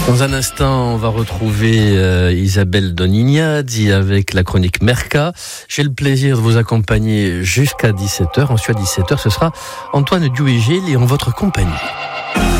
Dans un instant, on va retrouver Isabelle Donignazzi avec la chronique Merca. J'ai le plaisir de vous accompagner jusqu'à 17h. Ensuite, à 17h, ce sera Antoine Duégil et en votre compagnie.